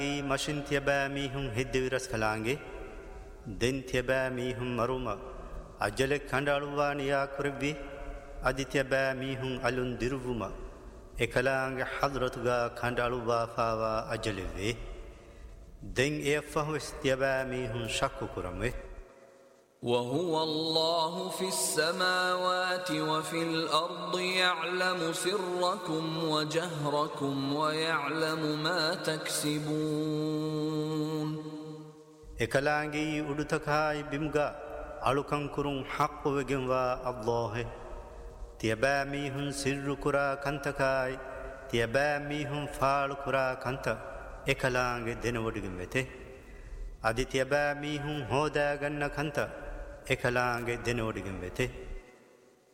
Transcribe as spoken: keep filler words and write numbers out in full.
مشن تيباميهم هدورس كلانگه دين تيباميهم مروما أجل كندالوانيا كربي أدي تيباميهم ألون ديروما إكلانگ حضرتغا كندالوا فاوا أجلوه دين إفهوس تيباميهم شكو كرمه وهو الله في السماوات وفي الأرض يعلم سركم وجهركم ويعلم ما تكسبون إكلانگي أدتكاي بمغا ألوكن كرون حق وجنوا الله تيباميهم سر كرا كنتكاي تيباميهم فال كرا كنت إكلانگ دنودگمته أدي تيباميهم هودا گن كنت إكلانگ دنودگمته